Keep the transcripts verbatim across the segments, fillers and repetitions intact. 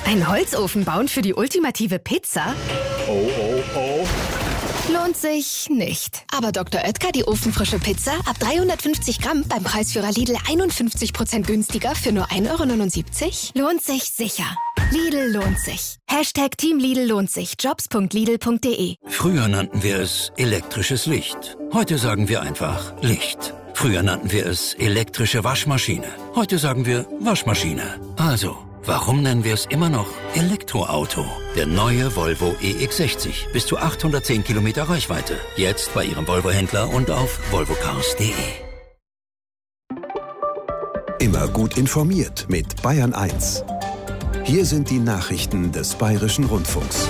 Einen Holzofen bauen für die ultimative Pizza? Oh, oh, oh. Lohnt sich nicht. Aber Doktor Oetker, die ofenfrische Pizza, ab dreihundertfünfzig Gramm beim Preisführer Lidl einundfünfzig Prozent günstiger für nur ein Euro neunundsiebzig? Lohnt sich sicher. Lidl lohnt sich. Hashtag Team Lidl lohnt sich. Jobs punkt lidl punkt de. Früher nannten wir es elektrisches Licht. Heute sagen wir einfach Licht. Früher nannten wir es elektrische Waschmaschine. Heute sagen wir Waschmaschine. Also, warum nennen wir es immer noch Elektroauto? Der neue Volvo E X sechzig. Bis zu achthundertzehn Kilometer Reichweite. Jetzt bei Ihrem Volvo-Händler und auf volvo cars punkt de. Immer gut informiert mit Bayern eins. Hier sind die Nachrichten des Bayerischen Rundfunks.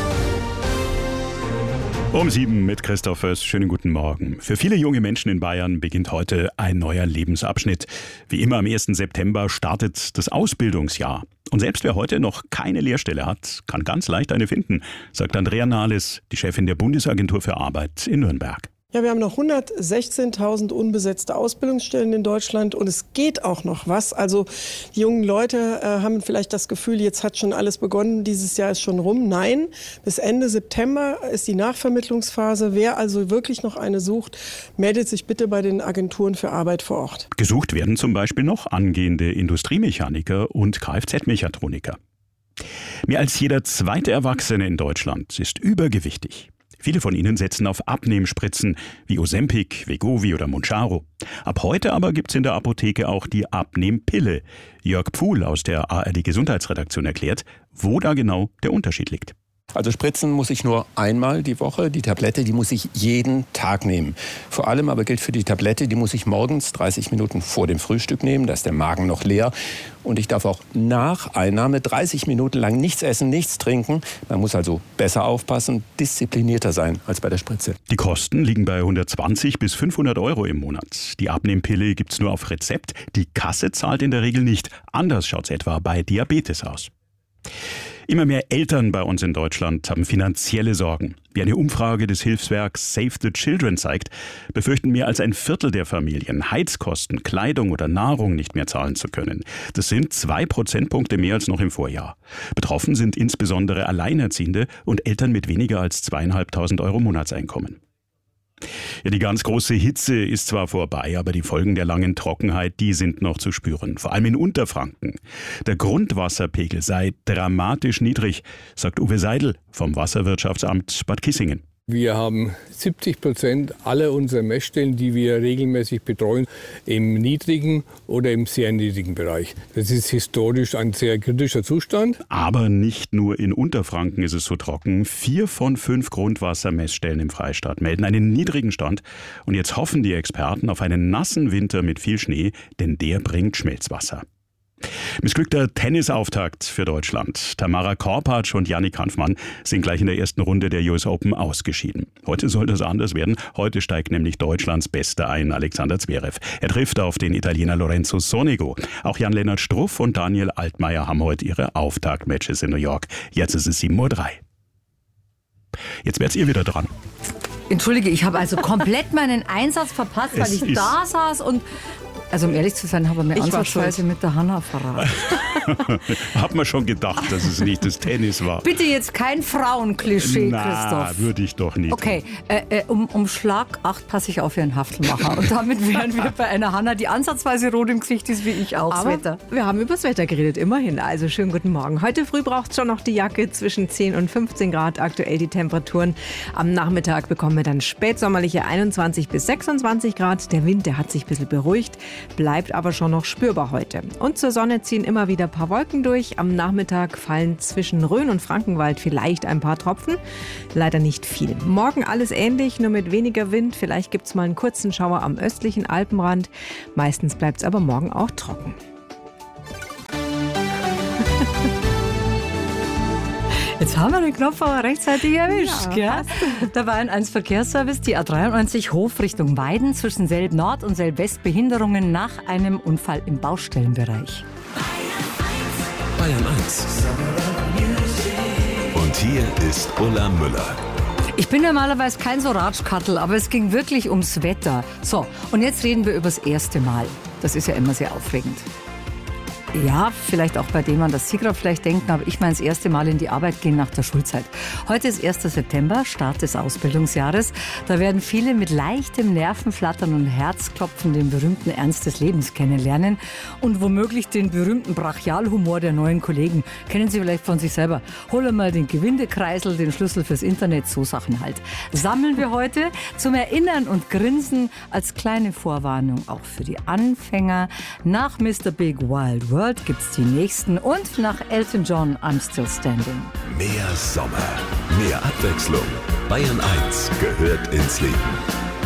Um sieben mit Christoph Föß. Schönen guten Morgen. Für viele junge Menschen in Bayern beginnt heute ein neuer Lebensabschnitt. Wie immer am ersten September startet das Ausbildungsjahr. Und selbst wer heute noch keine Lehrstelle hat, kann ganz leicht eine finden, sagt Andrea Nahles, die Chefin der Bundesagentur für Arbeit in Nürnberg. Ja, wir haben noch hundertsechzehntausend unbesetzte Ausbildungsstellen in Deutschland und es geht auch noch was. Also die jungen Leute äh, haben vielleicht das Gefühl, jetzt hat schon alles begonnen, dieses Jahr ist schon rum. Nein, bis Ende September ist die Nachvermittlungsphase. Wer also wirklich noch eine sucht, meldet sich bitte bei den Agenturen für Arbeit vor Ort. Gesucht werden zum Beispiel noch angehende Industriemechaniker und Kfz-Mechatroniker. Mehr als jeder zweite Erwachsene in Deutschland ist übergewichtig. Viele von ihnen setzen auf Abnehmspritzen wie Ozempic, Wegovy oder Mounjaro. Ab heute aber gibt's in der Apotheke auch die Abnehmpille. Jörg Pfuhl aus der A R D-Gesundheitsredaktion erklärt, wo da genau der Unterschied liegt. Also spritzen muss ich nur einmal die Woche. Die Tablette, die muss ich jeden Tag nehmen. Vor allem aber gilt für die Tablette, die muss ich morgens dreißig Minuten vor dem Frühstück nehmen. Da ist der Magen noch leer. Und ich darf auch nach Einnahme dreißig Minuten lang nichts essen, nichts trinken. Man muss also besser aufpassen, disziplinierter sein als bei der Spritze. Die Kosten liegen bei hundertzwanzig bis fünfhundert Euro im Monat. Die Abnehmpille gibt's nur auf Rezept. Die Kasse zahlt in der Regel nicht. Anders schaut's etwa bei Diabetes aus. Immer mehr Eltern bei uns in Deutschland haben finanzielle Sorgen. Wie eine Umfrage des Hilfswerks Save the Children zeigt, befürchten mehr als ein Viertel der Familien, Heizkosten, Kleidung oder Nahrung nicht mehr zahlen zu können. Das sind zwei Prozentpunkte mehr als noch im Vorjahr. Betroffen sind insbesondere Alleinerziehende und Eltern mit weniger als zweieinhalbtausend Euro Monatseinkommen. Ja, die ganz große Hitze ist zwar vorbei, aber die Folgen der langen Trockenheit, die sind noch zu spüren, vor allem in Unterfranken. Der Grundwasserpegel sei dramatisch niedrig, sagt Uwe Seidel vom Wasserwirtschaftsamt Bad Kissingen. Wir haben siebzig Prozent aller unserer Messstellen, die wir regelmäßig betreuen, im niedrigen oder im sehr niedrigen Bereich. Das ist historisch ein sehr kritischer Zustand. Aber nicht nur in Unterfranken ist es so trocken. Vier von fünf Grundwassermessstellen im Freistaat melden einen niedrigen Stand. Und jetzt hoffen die Experten auf einen nassen Winter mit viel Schnee, denn der bringt Schmelzwasser. Missglückter Tennisauftakt für Deutschland. Tamara Korpatsch und Yannick Hanfmann sind gleich in der ersten Runde der U S Open ausgeschieden. Heute soll das anders werden. Heute steigt nämlich Deutschlands Bester ein, Alexander Zverev. Er trifft auf den Italiener Lorenzo Sonego. Auch Jan-Lennart Struff und Daniel Altmaier haben heute ihre Auftaktmatches in New York. Jetzt ist es sieben Uhr drei. Jetzt werdet ihr wieder dran. Entschuldige, ich habe also komplett meinen Einsatz verpasst, weil Es ich da saß und... Also um ehrlich zu sein, habe ich mir Ich war ansatzweise mit der Hanna verraten. Hat man schon gedacht, dass es nicht das Tennis war. Bitte jetzt kein Frauenklischee, Na, Christoph. würde ich doch nicht. Okay, äh, äh, um, um Schlag acht passe ich auf wie ein Haftelmacher. Und damit wären wir bei einer Hanna, die ansatzweise rot im Gesicht ist, wie ich auch. Das Aber Wetter. wir haben über das Wetter geredet, immerhin. Also schönen guten Morgen. Heute früh braucht es schon noch die Jacke, zwischen zehn und fünfzehn Grad aktuell die Temperaturen. Am Nachmittag bekommen wir dann spätsommerliche einundzwanzig bis sechsundzwanzig Grad. Der Wind, der hat sich ein bisschen beruhigt, bleibt aber schon noch spürbar heute. Und zur Sonne ziehen immer wieder ein paar Wolken durch. Am Nachmittag fallen zwischen Rhön und Frankenwald vielleicht ein paar Tropfen. Leider nicht viel. Morgen alles ähnlich, nur mit weniger Wind. Vielleicht gibt es mal einen kurzen Schauer am östlichen Alpenrand. Meistens bleibt es aber morgen auch trocken. Jetzt haben wir den Knopf aber rechtzeitig erwischt. Ja, gell? Der Bayern eins Verkehrsservice, die A dreiundneunzig Hof Richtung Weiden zwischen Selb Nord und Selb West Behinderungen nach einem Unfall im Baustellenbereich. Bayern eins. Und hier ist Ulla Müller. Ich bin normalerweise kein so Ratschkattel, aber es ging wirklich ums Wetter. So, und jetzt reden wir über das erste Mal. Das ist ja immer sehr aufregend. Ja, vielleicht auch bei dem an das Sie gerade vielleicht denken, aber ich meine das erste Mal in die Arbeit gehen nach der Schulzeit. Heute ist erster September, Start des Ausbildungsjahres. Da werden viele mit leichtem Nervenflattern und Herzklopfen den berühmten Ernst des Lebens kennenlernen und womöglich den berühmten Brachialhumor der neuen Kollegen. Kennen Sie vielleicht von sich selber. Hol mal den Gewindekreisel, den Schlüssel fürs Internet, so Sachen halt. Sammeln wir heute zum Erinnern und Grinsen als kleine Vorwarnung auch für die Anfänger. Nach Mister Big Wild World gibt's die nächsten und nach Elton John I'm Still Standing. Mehr Sommer, mehr Abwechslung. Bayern eins gehört ins Leben.